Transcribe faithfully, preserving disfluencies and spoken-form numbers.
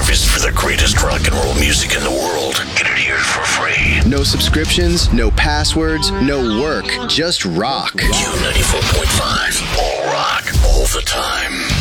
service for the greatest rock and roll music in the world. Get it here for free. No subscriptions, no passwords, no work, just rock. Q ninety-four point five. All rock, all the time.